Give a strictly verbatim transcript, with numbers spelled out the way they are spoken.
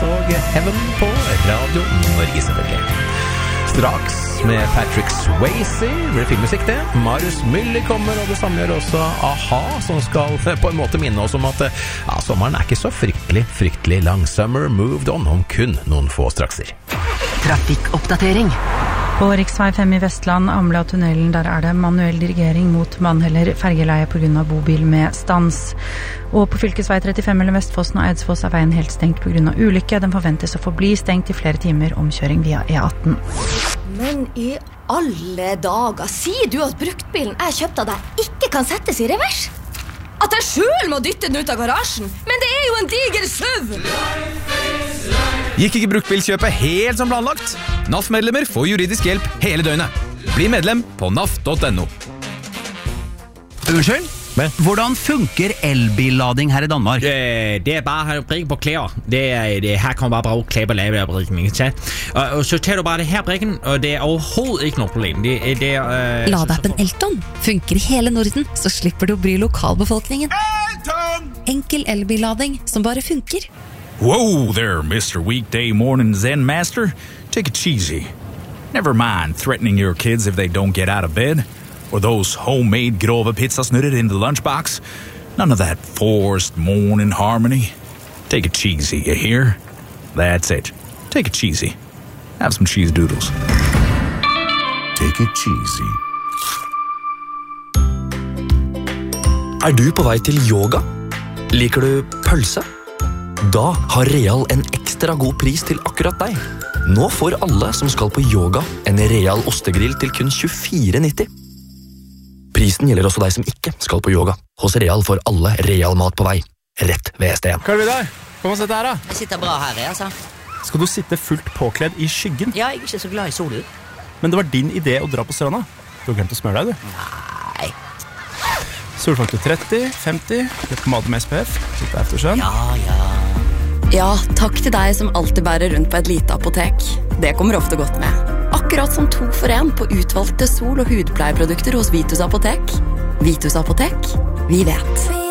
og Heaven på Radio Norge selvfølgelig. Straks med Patrick Swayze, blir filmmusikk det. Marius Müller kommer, og det samme gjør også A-ha, som skal på en måte minne oss om at ja, sommeren er ikke så fryktelig, fryktelig lang. Summer moved on om kun noen få strakser. Trafikkoppdatering. På riksvei fem i Vestland, Amla-tunnelen, der er det manuell dirigering mot Mannheller fergeleie på grunn av bobil med stans. Og på fylkesvei trettifem mellom Vestfossen og Eidsfoss er veien helt stengt på grunn av ulykke. Den forventes å forbli stengt i flere timer omkjøring via E atten. Men i alle dager, sier du at bruktbilen jeg kjøpte av deg ikke kan settes i revers? At jeg selv må dytte den ut av garasjen? Men det er jo en diger SUV! Gikk ikke bruktbilkjøpet helt som planlagt? N A F-medlemmer får juridisk hjelp hele døgnet. Bli medlem på N A F punktum no. Unnskyld? Men? Hvordan funker elbillading her i Danmark? Det, det er bare at brikke på klæder. Det er, det, her kan man bare bruge klæber og lave af brikken. Og, og så tager du bare det her brikken, og det er overhovedet ikke noget problem. Det, det er, øh, Ladeappen Elton funker i hele Norden, så slipper du å bry lokalbefolkningen. Elton! Enkel elbillading som bare funker. Whoa there, Mister Weekday Morning Zen Master. Take it cheesy. Never mind threatening your kids if they don't get out of bed. Or those homemade grove pizzasnurrer in the lunchbox. None of that forced morning harmony. Take it cheesy, you hear? That's it. Take it cheesy. Have some cheese doodles. Take it cheesy. Er du på vei til yoga? Liker du pølse? Da har Real en ekstra god pris til akkurat deg. Nå får alle som skal på yoga en Real ostegrill til kun tjuefire nitti. Prisen gjelder også deg som ikke skal på yoga. Hos Real får alle Real mat på vei. Rett ved S D en. Hva er det der? Kom og sett her da. Jeg sitter bra her, jeg, altså. Skal du sitte fullt påkledd i skyggen? Ja, jeg er ikke så glad i solen. Men det var din idé å dra på stranda. Du har glemt å smøre deg, du. Nei. Solfaktor tretti, femti, litt pomade med S P F. Sitte eftersøn. Ja, ja. Ja, takk til deg som alltid bærer rundt på et lite apotek. Det kommer ofte godt med. Akkurat som to for en på utvalgte sol- og hudpleieprodukter hos Vitus Apotek. Vitus Apotek, vi vet.